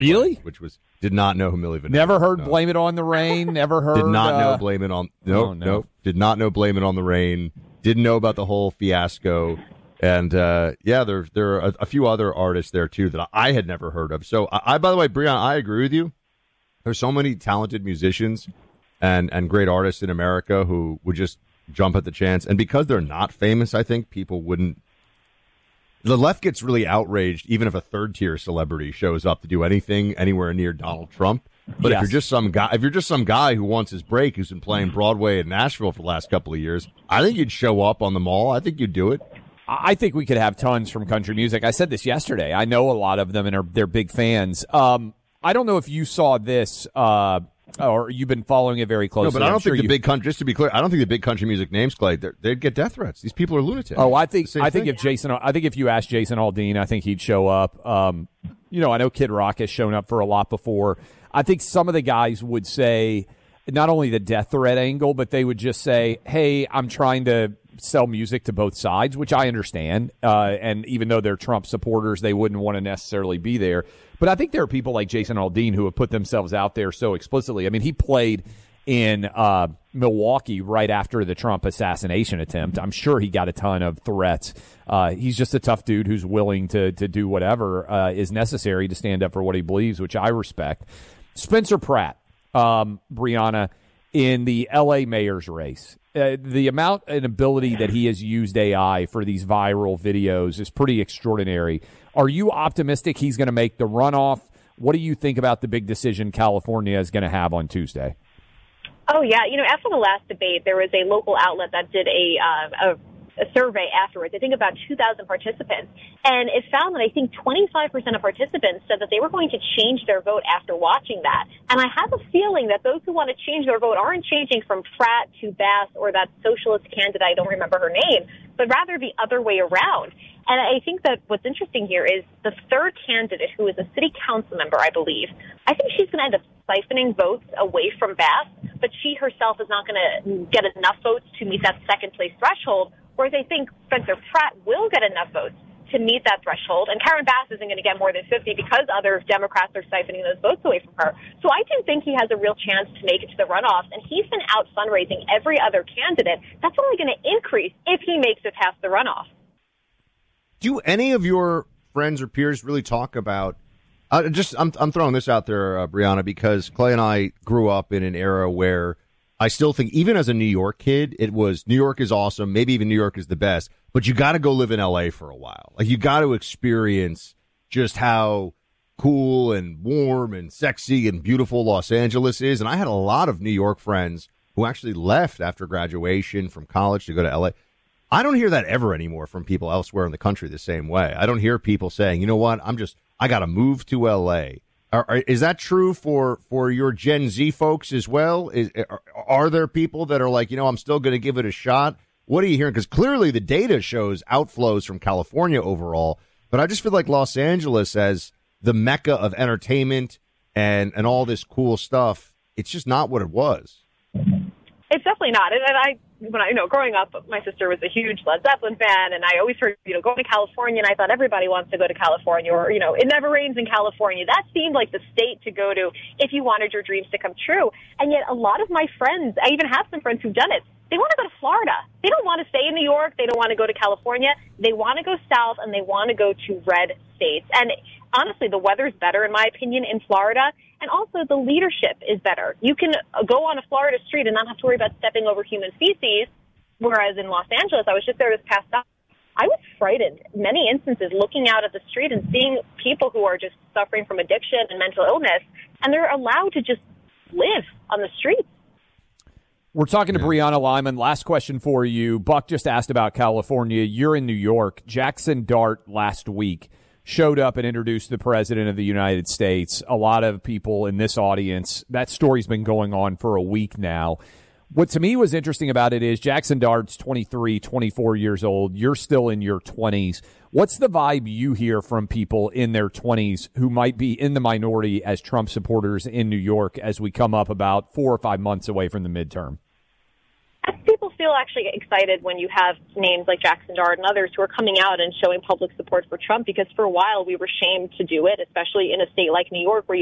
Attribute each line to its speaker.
Speaker 1: Really?
Speaker 2: Which was did not know who Milli Vanilli.
Speaker 1: Never heard "Blame It on the Rain." Never heard.
Speaker 2: Did not know "Blame It on." Nope. Did not know "Blame It on the Rain." Didn't know about the whole fiasco. And there are a few other artists there too that I had never heard of. So I by the way, Breon, I agree with you. There's so many talented musicians and great artists in America who would just jump at the chance. And because they're not famous, I think people wouldn't. The left gets really outraged even if a third-tier celebrity shows up to do anything anywhere near Donald Trump. But if you're just some guy who wants his break, who's been playing Broadway in Nashville for the last couple of years, I think you'd show up on the Mall. I think you'd do it.
Speaker 1: I think we could have tons from country music. I said this yesterday. I know a lot of them, and they're big fans. I don't know if you saw this or you've been following it very closely.
Speaker 2: No, but I don't think the big country. Just to be clear, I don't think the big country music names, Clay, they'd get death threats. These people are lunatics.
Speaker 1: Oh, I think if you asked Jason Aldean, I think he'd show up. I know Kid Rock has shown up for a lot before. I think some of the guys would say not only the death threat angle, but they would just say, "Hey, I'm trying to sell music to both sides," which I understand. And even though they're Trump supporters, they wouldn't want to necessarily be there. But I think there are people like Jason Aldean who have put themselves out there so explicitly. I mean, he played in Milwaukee right after the Trump assassination attempt. I'm sure he got a ton of threats. He's just a tough dude who's willing to do whatever is necessary to stand up for what he believes, which I respect. Spencer Pratt, Brianna, in the L.A. mayor's race. The amount and ability that he has used AI for these viral videos is pretty extraordinary. Are you optimistic he's going to make the runoff? What do you think about the big decision California is going to have on Tuesday?
Speaker 3: Oh, yeah. After the last debate, there was a local outlet that did a survey afterwards, I think about 2,000 participants, and it found that I think 25% of participants said that they were going to change their vote after watching that. And I have a feeling that those who want to change their vote aren't changing from Pratt to Bass or that socialist candidate, I don't remember her name, but rather the other way around. And I think that what's interesting here is the third candidate, who is a city council member, I believe, I think she's going to end up siphoning votes away from Bass, but she herself is not going to get enough votes to meet that second place threshold. Whereas I think Spencer Pratt will get enough votes to meet that threshold, and Karen Bass isn't going to get more than 50 because other Democrats are siphoning those votes away from her. So I do think he has a real chance to make it to the runoffs, and he's been out fundraising every other candidate. That's only going to increase if he makes it past the runoff.
Speaker 2: Do any of your friends or peers really talk about? I'm throwing this out there, Brianna, because Clay and I grew up in an era where I still think, even as a New York kid, it was New York is awesome. Maybe even New York is the best, but you got to go live in L.A. for a while. Like, you got to experience just how cool and warm and sexy and beautiful Los Angeles is. And I had a lot of New York friends who actually left after graduation from college to go to L.A. I don't hear that ever anymore from people elsewhere in the country the same way. I don't hear people saying, you know what, I got to move to L.A. Is that true for your Gen Z folks as well? Are there people that are like, I'm still going to give it a shot? What are you hearing? Because clearly the data shows outflows from California overall, but I just feel like Los Angeles as the mecca of entertainment and all this cool stuff, it's just not what it was.
Speaker 3: It's definitely not. And growing up, my sister was a huge Led Zeppelin fan, and I always heard, going to California, and I thought everybody wants to go to California, or, it never rains in California. That seemed like the state to go to if you wanted your dreams to come true. And yet a lot of my friends, I even have some friends who've done it, they want to go to Florida. They don't want to stay in New York. They don't want to go to California. They want to go south, and they want to go to red states. And honestly, the weather's better, in my opinion, in Florida. And also, the leadership is better. You can go on a Florida street and not have to worry about stepping over human feces, whereas in Los Angeles, I was just there this past summer, I was frightened in many instances looking out at the street and seeing people who are just suffering from addiction and mental illness, and they're allowed to just live on the streets.
Speaker 1: We're talking to Brianna Lyman. Last question for you. Buck just asked about California. You're in New York. Jackson Dart last week showed up and introduced the President of the United States. A lot of people in this audience, that story's been going on for a week now. What to me was interesting about it is Jackson Dart's 23, 24 years old. You're still in your 20s. What's the vibe you hear from people in their 20s who might be in the minority as Trump supporters in New York as we come up about 4 or 5 months away from the midterm?
Speaker 3: People feel actually excited when you have names like Jackson Dart and others who are coming out and showing public support for Trump, because for a while we were shamed to do it, especially in a state like New York where